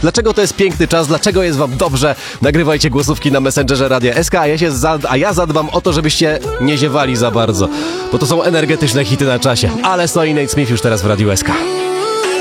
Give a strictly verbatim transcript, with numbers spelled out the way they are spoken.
Dlaczego to jest piękny czas, dlaczego jest wam dobrze? Nagrywajcie głosówki na Messengerze Radia S K, a ja, się za, a ja zadbam o to, żebyście nie ziewali za bardzo, bo to są energetyczne hity na czasie. Ale Snowy Nate Smith już teraz w Radiu S K.